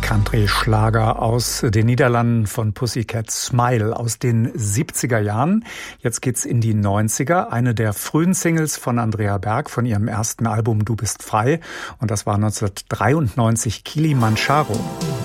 Country-Schlager aus den Niederlanden von Pussycat Smile aus den 70er Jahren. Jetzt geht's in die 90er. Eine der frühen Singles von Andrea Berg von ihrem ersten Album Du bist frei. Und das war 1993 Kilimanjaro.